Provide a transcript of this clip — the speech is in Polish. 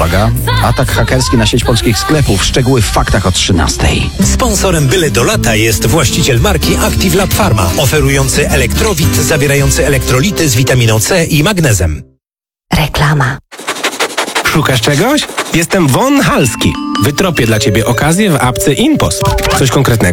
uwaga, atak hakerski na sieć polskich sklepów. Szczegóły w faktach o 13:00. Sponsorem Byle do lata jest właściciel marki Active Lab Pharma, oferujący elektrowid zawierający elektrolity z witaminą C i magnezem. Reklama. Szukasz czegoś? Jestem Von Halski. Wytropię dla Ciebie okazję w apce InPost. Coś konkretnego?